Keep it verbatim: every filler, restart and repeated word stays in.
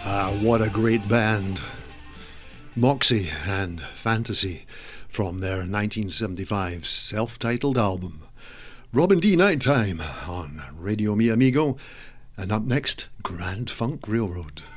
Ah, what a great band. Moxie and Fantasy from their nineteen seventy-five self-titled album. Robin D. Nighttime on Radio Mi Amigo. And up next, Grand Funk Railroad.